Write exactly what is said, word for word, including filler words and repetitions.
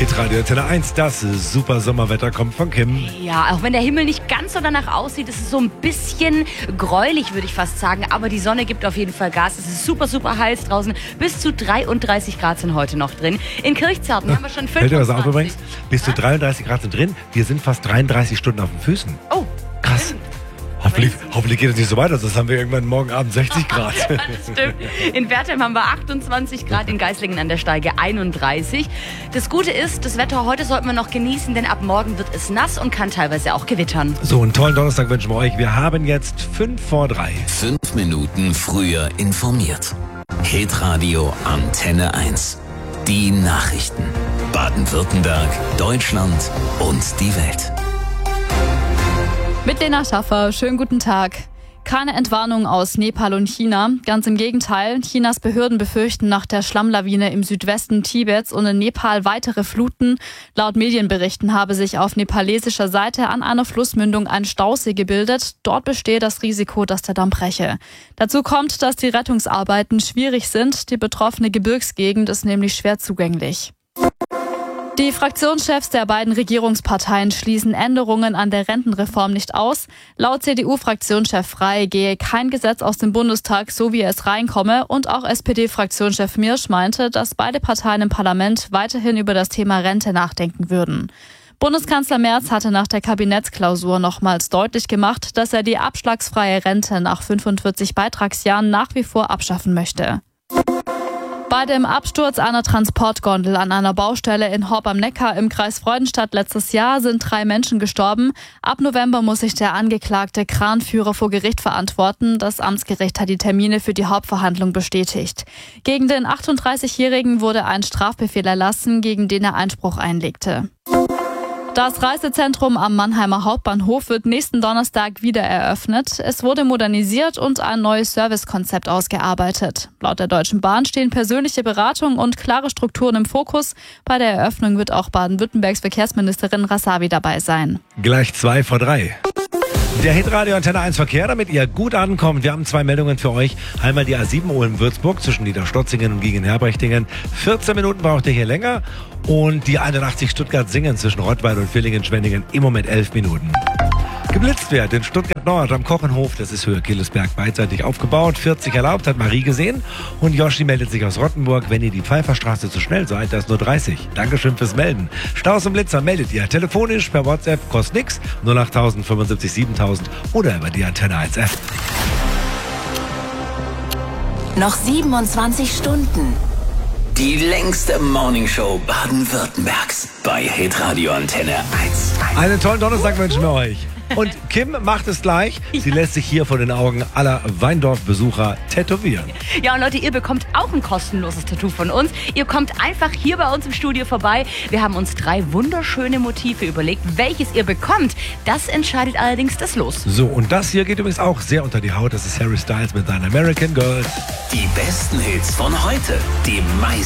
Hitradio Antenne eins, das super Sommerwetter kommt von Kim. Ja, auch wenn der Himmel nicht ganz so danach aussieht, ist es so ein bisschen gräulich, würde ich fast sagen. Aber die Sonne gibt auf jeden Fall Gas. Es ist super, super heiß draußen. Bis zu dreiunddreißig Grad sind heute noch drin. In Kirchzarten haben wir schon fünfundzwanzig. Fällt dir was auf übrigens? Bis zu dreiunddreißig Grad sind drin. Wir sind fast dreiunddreißig Stunden auf den Füßen. Oh, krass. Hoffentlich, hoffentlich geht es nicht so weiter, sonst haben wir irgendwann morgen Abend sechzig Grad. Ja, das stimmt. In Wertheim haben wir achtundzwanzig Grad, in Geislingen an der Steige einunddreißig. Das Gute ist, das Wetter heute sollten wir noch genießen, denn ab morgen wird es nass und kann teilweise auch gewittern. So, einen tollen Donnerstag wünschen wir euch. Wir haben jetzt fünf vor drei. Fünf Minuten früher informiert. Hitradio Antenne eins. Die Nachrichten. Baden-Württemberg, Deutschland und die Welt. Mit Lena Schaffer, schönen guten Tag. Keine Entwarnung aus Nepal und China. Ganz im Gegenteil, Chinas Behörden befürchten nach der Schlammlawine im Südwesten Tibets und in Nepal weitere Fluten. Laut Medienberichten habe sich auf nepalesischer Seite an einer Flussmündung ein Stausee gebildet. Dort bestehe das Risiko, dass der Damm breche. Dazu kommt, dass die Rettungsarbeiten schwierig sind. Die betroffene Gebirgsgegend ist nämlich schwer zugänglich. Die Fraktionschefs der beiden Regierungsparteien schließen Änderungen an der Rentenreform nicht aus. Laut C D U-Fraktionschef Frey gehe kein Gesetz aus dem Bundestag, so wie es reinkomme. Und auch S P D-Fraktionschef Mirsch meinte, dass beide Parteien im Parlament weiterhin über das Thema Rente nachdenken würden. Bundeskanzler Merz hatte nach der Kabinettsklausur nochmals deutlich gemacht, dass er die abschlagsfreie Rente nach fünfundvierzig Beitragsjahren nach wie vor abschaffen möchte. Bei dem Absturz einer Transportgondel an einer Baustelle in Horb am Neckar im Kreis Freudenstadt letztes Jahr sind drei Menschen gestorben. Ab November muss sich der angeklagte Kranführer vor Gericht verantworten. Das Amtsgericht hat die Termine für die Hauptverhandlung bestätigt. Gegen den achtunddreißigjährigen wurde ein Strafbefehl erlassen, gegen den er Einspruch einlegte. Das Reisezentrum am Mannheimer Hauptbahnhof wird nächsten Donnerstag wieder eröffnet. Es wurde modernisiert und ein neues Servicekonzept ausgearbeitet. Laut der Deutschen Bahn stehen persönliche Beratung und klare Strukturen im Fokus. Bei der Eröffnung wird auch Baden-Württembergs Verkehrsministerin Rasavi dabei sein. Gleich zwei vor drei. Der Hitradio Antenne eins Verkehr, damit ihr gut ankommt. Wir haben zwei Meldungen für euch. Einmal die A sieben Ulm-Würzburg zwischen Niederstotzingen und Giegen-Herbrichtingen. vierzehn Minuten braucht ihr hier länger. Und die einundachtzig Stuttgart-Singen zwischen Rottweil und Villingen-Schwenningen im Moment elf Minuten. Geblitzt wird in Stuttgart Nord am Kochenhof, das ist Höhe Killesberg beidseitig aufgebaut. vierzig erlaubt, hat Marie gesehen. Und Joschi meldet sich aus Rottenburg. Wenn ihr die Pfeifferstraße zu schnell seid, da ist nur dreißig. Dankeschön fürs Melden. Staus und Blitzer meldet ihr telefonisch, per WhatsApp, kostet nix. null acht null null fünfundsiebzig siebentausend oder über die Antenne eins App. Noch siebenundzwanzig Stunden. Die längste Morningshow Baden-Württembergs bei Hitradio Antenne eins. Einen tollen Donnerstag wünschen wir euch. Und Kim macht es gleich. Sie lässt sich hier vor den Augen aller Weindorf-Besucher tätowieren. Ja, und Leute, ihr bekommt auch ein kostenloses Tattoo von uns. Ihr kommt einfach hier bei uns im Studio vorbei. Wir haben uns drei wunderschöne Motive überlegt. Welches ihr bekommt, das entscheidet allerdings das Los. So, und das hier geht übrigens auch sehr unter die Haut. Das ist Harry Styles mit seinen American Girl. Die besten Hits von heute. Die meisten